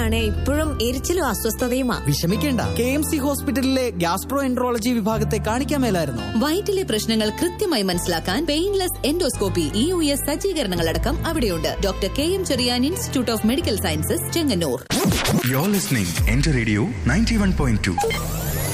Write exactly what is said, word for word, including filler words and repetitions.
വയറ്റിലാണേ ഇപ്പോഴും എരിച്ചിലും അസ്വസ്ഥതയുമാ. വിഷമിക്കേണ്ട, K M C ഹോസ്പിറ്റലിലെ ഗ്യാസ്ട്രോ എൻട്രോളജി വിഭാഗത്തെ കാണിക്കാൻ മേലായിരുന്നോ? വയറ്റിലെ പ്രശ്നങ്ങൾ കൃത്യമായി മനസ്സിലാക്കാൻ painless endoscopy, E U S സജ്ജീകരണങ്ങളടക്കം അവിടെയുണ്ട്. Doctor K M Cherian, institute of medical sciences, Chengannur. You're listening Enter Radio ninety-one point two.